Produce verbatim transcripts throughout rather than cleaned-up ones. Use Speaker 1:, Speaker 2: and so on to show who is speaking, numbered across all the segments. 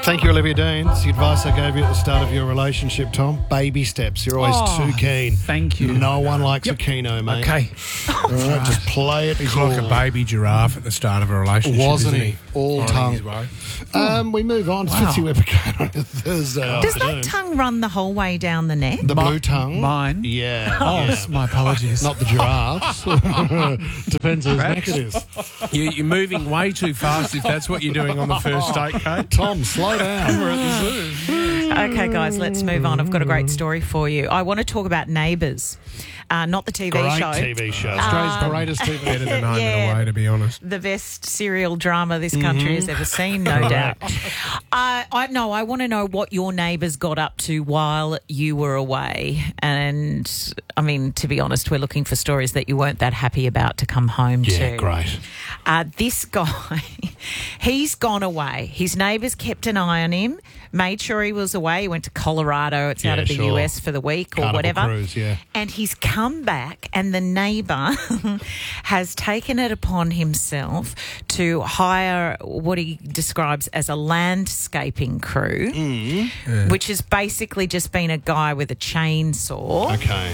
Speaker 1: Thank you, Olivia Dean. It's the advice I gave you at the start of your relationship, Tom. Baby steps. You're always
Speaker 2: Oh,
Speaker 1: too keen.
Speaker 2: thank you.
Speaker 1: No one likes
Speaker 2: Yep.
Speaker 1: a keno, mate.
Speaker 2: Okay.
Speaker 1: All right, just play it.
Speaker 3: He's like a baby giraffe at the start of a relationship,
Speaker 1: Wasn't
Speaker 3: isn't
Speaker 1: he?
Speaker 3: he?
Speaker 1: All
Speaker 3: Finding
Speaker 1: tongue.
Speaker 3: his way.
Speaker 1: Um, we move on.
Speaker 2: Wow.
Speaker 1: Fitzy Webber on a Thursday
Speaker 4: Does
Speaker 1: afternoon.
Speaker 4: that tongue run the whole way down the neck?
Speaker 1: The
Speaker 2: Mi-
Speaker 1: blue tongue?
Speaker 2: mine?
Speaker 1: Yeah.
Speaker 2: Oh,
Speaker 1: yeah.
Speaker 2: my apologies.
Speaker 1: Not the giraffes. Depends whose neck it is.
Speaker 3: You, you're moving way too fast if that's what you're doing on the first date, Kate.
Speaker 1: Tom, slow down. We're at the zoo.
Speaker 4: Okay, guys, let's move on. I've got a great story for you. I want to talk about Neighbours, uh, not the T V
Speaker 1: Great
Speaker 4: show.
Speaker 1: T V show. Australia's greatest T V.
Speaker 3: Better than Home
Speaker 4: Yeah.
Speaker 3: and Away, to be honest.
Speaker 4: The best serial drama this country has ever seen, no doubt. Uh, I no, I want to know what your neighbours got up to while you were away. And I mean, to be honest, we're looking for stories that you weren't that happy about to come home
Speaker 1: Yeah,
Speaker 4: to.
Speaker 1: great.
Speaker 4: Uh, this guy, he's gone away. His neighbours kept an eye on him, made sure he was away. He went to Colorado. It's out
Speaker 1: Yeah,
Speaker 4: of the
Speaker 1: sure.
Speaker 4: U S for the week or
Speaker 1: Carnival
Speaker 4: whatever.
Speaker 1: Cruise, yeah.
Speaker 4: And he's come back, and the neighbour has taken it upon himself to hire what he describes as a landscaping crew,
Speaker 1: Mm.
Speaker 4: which has basically just been a guy with a chainsaw
Speaker 1: Okay.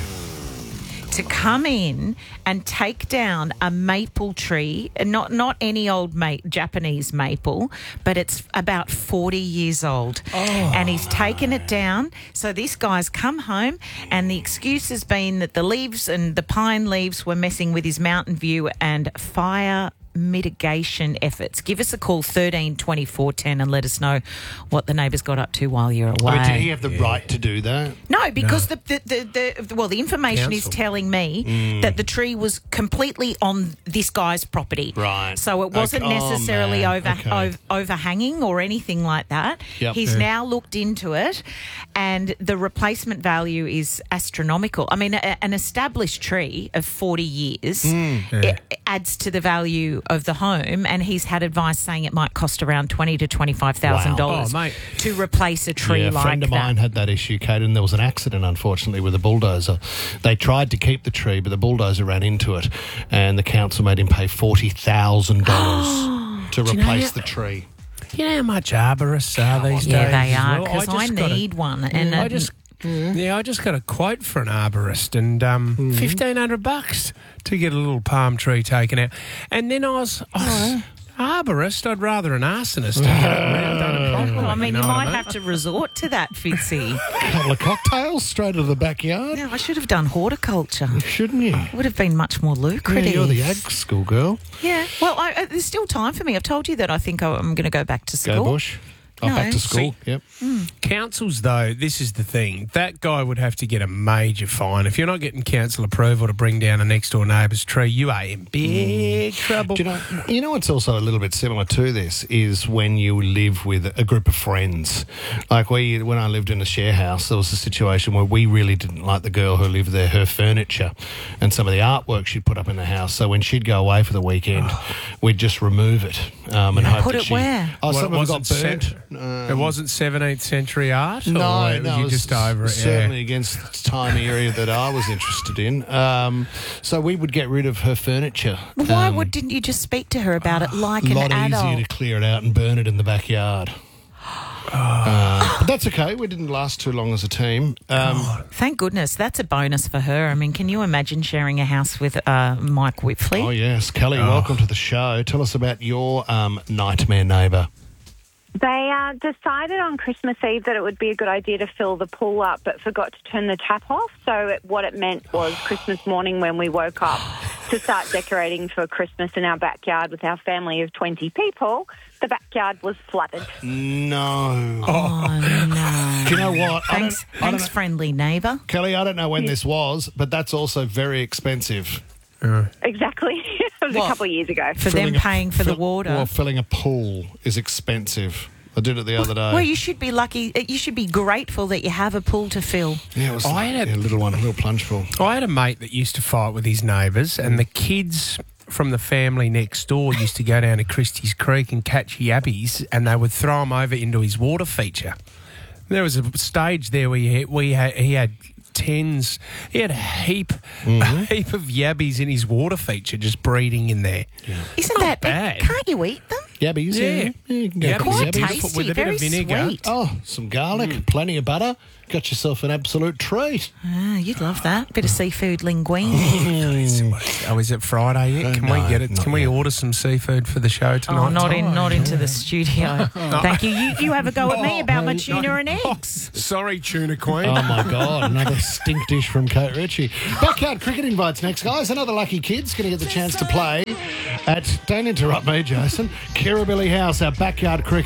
Speaker 4: to come in and take down a maple tree, not not any old ma- Japanese maple, but it's about forty years old.
Speaker 1: Oh.
Speaker 4: And he's taken it down. So this guy's come home, and the excuse has been that the leaves and the pine leaves were messing with his mountain view and fire mitigation efforts. Give us a call, thirteen twenty-four ten, and let us know what the neighbours got up to while you're away.
Speaker 1: I mean, did he have the right to do that?
Speaker 4: No, because The, the, the, the well, the information is
Speaker 3: Council.
Speaker 4: telling me
Speaker 1: Mm.
Speaker 4: that the tree was completely on this guy's property.
Speaker 1: Right.
Speaker 4: So it wasn't
Speaker 1: Okay. Oh,
Speaker 4: necessarily
Speaker 1: man.
Speaker 4: over,
Speaker 1: Okay.
Speaker 4: ov- overhanging or anything like that.
Speaker 1: Yep.
Speaker 4: He's
Speaker 1: Yeah.
Speaker 4: now looked into it, and the replacement value is astronomical. I mean, a, an established tree of forty years
Speaker 1: Mm.
Speaker 4: it adds to the value of the home, and he's had advice saying it might cost around twenty to twenty-five thousand dollars
Speaker 3: Wow. Oh, mate.
Speaker 4: to replace a tree
Speaker 1: Yeah, a
Speaker 4: like
Speaker 1: friend of
Speaker 4: that.
Speaker 1: mine had that issue, Kate, and there was an accident, unfortunately, with a bulldozer. They tried to keep the tree, but the bulldozer ran into it, and the council made him pay forty thousand dollars to
Speaker 3: you know
Speaker 1: replace
Speaker 3: that-
Speaker 1: the tree.
Speaker 3: You know how much arborists are these
Speaker 4: Yeah,
Speaker 3: days?
Speaker 4: they
Speaker 3: as
Speaker 4: are,
Speaker 3: well?
Speaker 4: because I,
Speaker 3: just got a-
Speaker 4: need one. And
Speaker 3: I
Speaker 4: uh,
Speaker 3: just, yeah, I just got a quote for an arborist, and um,
Speaker 1: Mm-hmm.
Speaker 3: fifteen hundred bucks to get a little palm tree taken out. And then I was, I was arborist. I'd rather an arsonist. to get it around, done it properly,
Speaker 4: Well, I mean, you,
Speaker 3: know what
Speaker 4: might
Speaker 3: I mean?
Speaker 4: have to resort to that, Fitzy.
Speaker 1: A couple of cocktails straight to the backyard.
Speaker 4: No, I should have done horticulture.
Speaker 1: Shouldn't you?
Speaker 4: Would have been much more
Speaker 1: Yeah,
Speaker 4: lucrative.
Speaker 1: you're the ag school girl.
Speaker 4: Yeah. Well, I, uh, there's still time for me. I've told you that I think I'm going to go back to school.
Speaker 1: Go bush. Oh,
Speaker 4: No.
Speaker 1: back to school.
Speaker 3: See-
Speaker 1: Yep.
Speaker 3: Councils, though, this is the thing. That guy would have to get a major fine. If you're not getting council approval to bring down a next door neighbour's tree, you are in big trouble.
Speaker 1: Do you know, you know what's also a little bit similar to this is when you live with a group of friends. Like we, when I lived in a share house, there was a situation where we really didn't like the girl who lived there, her furniture and some of the artwork she'd put up in the house. So when she'd go away for the weekend, we'd just remove it um, and hope
Speaker 4: Put
Speaker 1: that
Speaker 4: it
Speaker 1: she,
Speaker 4: where?
Speaker 1: Oh,
Speaker 3: Well, it
Speaker 1: some of it got
Speaker 3: wasn't
Speaker 1: burnt.
Speaker 3: se-
Speaker 1: Um,
Speaker 3: it wasn't seventeenth century art?
Speaker 1: No,
Speaker 3: or
Speaker 1: no,
Speaker 3: was
Speaker 1: it
Speaker 3: you
Speaker 1: was
Speaker 3: just over it?
Speaker 1: certainly
Speaker 3: Yeah.
Speaker 1: against the time area that I was interested in. Um, so we would get rid of her furniture.
Speaker 4: Well, why
Speaker 1: Um,
Speaker 4: would, didn't you just speak to her about it like
Speaker 1: a
Speaker 4: an
Speaker 1: lot
Speaker 4: adult?
Speaker 1: easier to clear it out and burn it in the backyard. Uh, but that's okay. We didn't last too long as a team. Um,
Speaker 4: Thank goodness. That's a bonus for her. I mean, can you imagine sharing a house with uh, Mike Whitfley?
Speaker 1: oh, yes. Kelly, welcome to the show. Tell us about your um, nightmare neighbour.
Speaker 5: They uh, decided on Christmas Eve that it would be a good idea to fill the pool up, but forgot to turn the tap off. So it, what it meant was Christmas morning when we woke up to start decorating for Christmas in our backyard with our family of twenty people, the backyard was flooded.
Speaker 1: No.
Speaker 4: Oh, no.
Speaker 1: Do you know what? I
Speaker 4: Thanks,
Speaker 1: don't- I
Speaker 4: thanks
Speaker 1: don't-
Speaker 4: friendly neighbour.
Speaker 1: Kelly, I don't know when this was, but that's also very expensive.
Speaker 5: Exactly. It was
Speaker 4: What?
Speaker 5: a couple of years ago.
Speaker 4: For them
Speaker 1: Filling a-
Speaker 4: paying for the
Speaker 1: fill-
Speaker 4: water.
Speaker 1: Well, filling a pool is expensive. I did it the other day.
Speaker 4: Well, you should be lucky. You should be grateful that you have a pool to fill.
Speaker 1: yeah, it was
Speaker 3: I had a-
Speaker 1: yeah, a little one, a little plunge pool.
Speaker 3: I had a mate that used to fight with his neighbours, and the kids from the family next door used to go down to Christie's Creek and catch yabbies, and they would throw them over into his water feature. There was a stage there where he had, we had, he had tens, he had a heap, a heap of yabbies in his water feature just breeding in there.
Speaker 4: Isn't that
Speaker 3: bad.
Speaker 4: Can't you eat them?
Speaker 1: Yabbies, yeah.
Speaker 3: Yeah.
Speaker 1: yeah. You can go
Speaker 3: Yabbies.
Speaker 1: for
Speaker 4: Quite
Speaker 1: yabbies.
Speaker 4: tasty,
Speaker 3: with a bit
Speaker 4: very
Speaker 3: of vinegar.
Speaker 4: sweet.
Speaker 1: Oh, some garlic, plenty of butter. Got yourself an absolute treat.
Speaker 4: Ah, you'd love that. Bit of seafood linguine.
Speaker 3: Oh, is it Friday yet? Can
Speaker 1: No,
Speaker 3: we get it?
Speaker 1: not
Speaker 3: Can we
Speaker 1: yet.
Speaker 3: order some seafood for the show tonight?
Speaker 4: Oh, not in, not into the studio. Thank you. You, you have a go at me about my tuna and eggs.
Speaker 3: Sorry, tuna queen.
Speaker 1: Oh, my God. Another stink dish from Kate Ritchie. Backyard Cricket invites next, guys. Another lucky kid's going to get the chance to play at, don't interrupt me, Jason, Kirribilli House, our Backyard Cricket.